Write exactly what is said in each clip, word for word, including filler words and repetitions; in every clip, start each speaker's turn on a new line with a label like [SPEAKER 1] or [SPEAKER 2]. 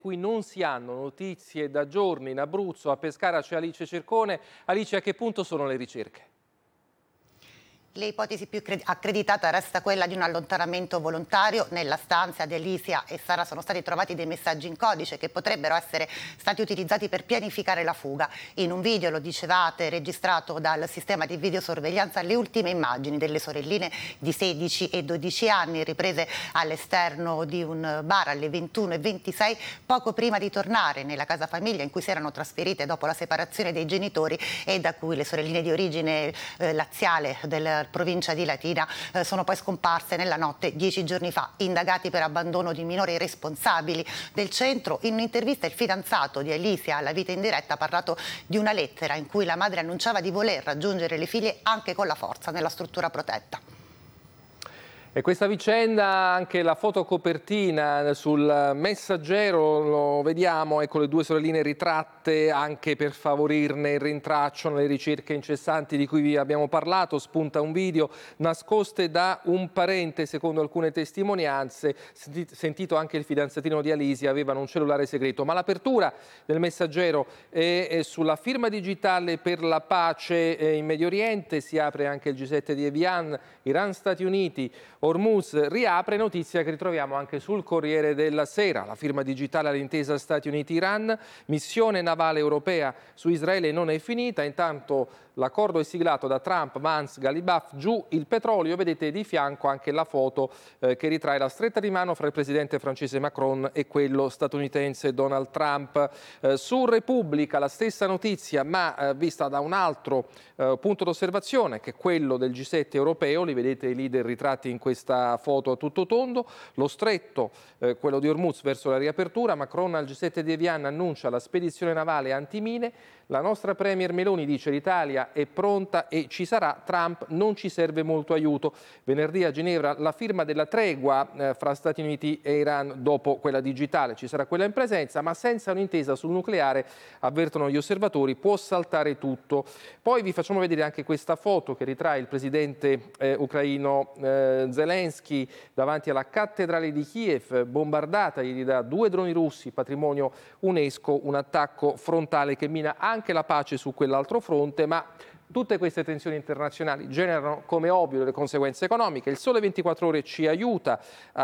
[SPEAKER 1] Qui non si hanno notizie da giorni in Abruzzo. A Pescara c'è Alice Cercone. Alice, a che punto sono le ricerche?
[SPEAKER 2] L'ipotesi più accreditata resta quella di un allontanamento volontario. Nella stanza di Elisia e Sara sono stati trovati dei messaggi in codice che potrebbero essere stati utilizzati per pianificare la fuga. In un video, lo dicevate, registrato dal sistema di videosorveglianza, le ultime immagini delle sorelline di sedici e dodici anni riprese all'esterno di un bar alle ventuno e ventisei, poco prima di tornare nella casa famiglia in cui si erano trasferite dopo la separazione dei genitori e da cui le sorelline di origine eh, laziale del provincia di Latina eh, sono poi scomparse nella notte dieci giorni fa, indagati per abbandono di minori responsabili del centro. In un'intervista il fidanzato di Elisia alla Vita in Diretta ha parlato di una lettera in cui la madre annunciava di voler raggiungere le figlie anche con la forza nella struttura protetta.
[SPEAKER 1] E questa vicenda, anche la fotocopertina sul Messaggero, lo vediamo, ecco le due sorelline ritratte anche per favorirne il rintraccio nelle ricerche incessanti di cui vi abbiamo parlato. Spunta un video nascoste da un parente, secondo alcune testimonianze, sentito anche il fidanzatino di Alisia, avevano un cellulare segreto. Ma l'apertura del Messaggero è sulla firma digitale per la pace in Medio Oriente, si apre anche il G sette di Evian, Iran-Stati Uniti, Hormuz riapre, notizia che ritroviamo anche sul Corriere della Sera. La firma digitale all'intesa Stati Uniti-Iran, missione navale europea su Israele non è finita, intanto l'accordo è siglato da Trump, Vance, Galibaf, giù il petrolio. Vedete di fianco anche la foto eh, che ritrae la stretta di mano fra il presidente francese Macron e quello statunitense Donald Trump. Eh, su Repubblica la stessa notizia, ma eh, vista da un altro eh, punto d'osservazione, che è quello del G sette europeo. Li vedete i leader ritratti in questa foto a tutto tondo. Lo stretto, eh, quello di Hormuz, verso la riapertura. Macron al G sette di Evian annuncia la spedizione navale antimine. La nostra premier Meloni dice l'Italia è pronta e ci sarà. Trump non ci serve molto aiuto. Venerdì a Ginevra la firma della tregua eh, fra Stati Uniti e Iran dopo quella digitale. Ci sarà quella in presenza, ma senza un'intesa sul nucleare, avvertono gli osservatori, può saltare tutto. Poi vi facciamo vedere anche questa foto che ritrae il presidente eh, ucraino eh, Zelensky davanti alla cattedrale di Kiev, bombardata ieri da due droni russi, patrimonio UNESCO, un attacco frontale che mina anche anche la pace su quell'altro fronte, ma tutte queste tensioni internazionali generano, come ovvio, delle conseguenze economiche. Il Sole ventiquattro Ore ci aiuta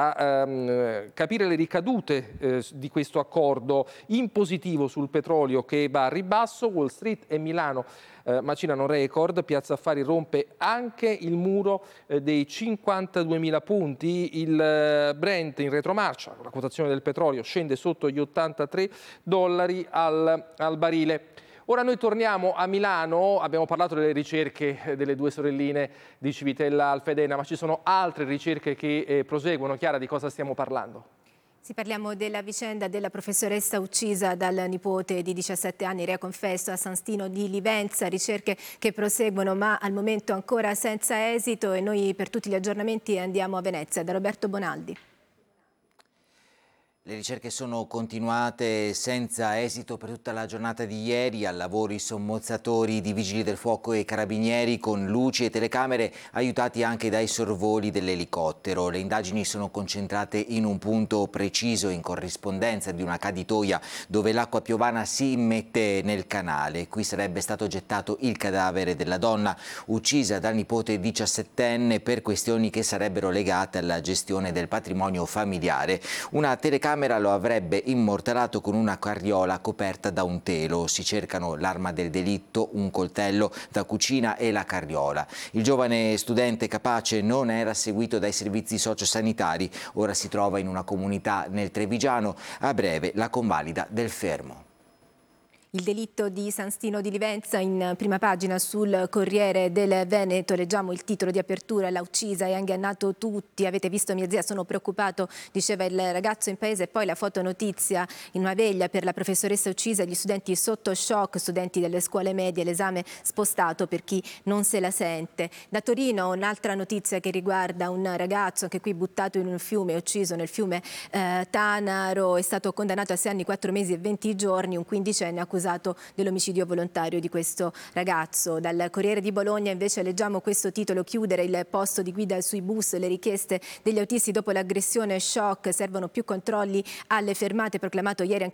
[SPEAKER 1] a um, capire le ricadute eh, di questo accordo in positivo sul petrolio che va a ribasso. Wall Street e Milano eh, macinano record, Piazza Affari rompe anche il muro eh, dei cinquantaduemila punti, il eh, Brent in retromarcia, la quotazione del petrolio scende sotto gli ottantatré dollari al, al barile. Ora noi torniamo a Milano, abbiamo parlato delle ricerche delle due sorelline di Civitella Alfedena, ma ci sono altre ricerche che eh, proseguono. Chiara, di cosa stiamo parlando?
[SPEAKER 3] Sì, parliamo della vicenda della professoressa uccisa dal nipote di diciassette anni, Rea Confesso, a San Stino di Livenza, ricerche che proseguono ma al momento ancora senza esito, e noi per tutti gli aggiornamenti andiamo a Venezia, da Roberto Bonaldi.
[SPEAKER 4] Le ricerche sono continuate senza esito per tutta la giornata di ieri. Al lavoro i sommozzatori di Vigili del Fuoco e Carabinieri con luci e telecamere, aiutati anche dai sorvoli dell'elicottero. Le indagini sono concentrate in un punto preciso in corrispondenza di una caditoia dove l'acqua piovana si immette nel canale. Qui sarebbe stato gettato il cadavere della donna uccisa dal nipote diciassettenne per questioni che sarebbero legate alla gestione del patrimonio familiare. Una telecamera lo avrebbe immortalato con una carriola coperta da un telo. Si cercano l'arma del delitto, un coltello da cucina e la carriola. Il giovane studente capace non era seguito dai servizi sociosanitari, ora si trova in una comunità nel Trevigiano. A breve la convalida del fermo.
[SPEAKER 3] Il delitto di San Stino di Livenza in prima pagina sul Corriere del Veneto. Leggiamo il titolo di apertura: l'ha uccisa e ha ingannato tutti. Avete visto mia zia, sono preoccupato, diceva il ragazzo in paese. E poi la fotonotizia: in una veglia per la professoressa uccisa, gli studenti sotto shock, studenti delle scuole medie, l'esame spostato per chi non se la sente. Da Torino un'altra notizia che riguarda un ragazzo anche qui buttato in un fiume, ucciso nel fiume eh, Tanaro, è stato condannato a sei anni, quattro mesi e venti giorni, un quindicenne accusato dell'omicidio volontario di questo ragazzo. Dal Corriere di Bologna invece leggiamo questo titolo: chiudere il posto di guida sui bus, le richieste degli autisti dopo l'aggressione shock, servono più controlli alle fermate, proclamato ieri anche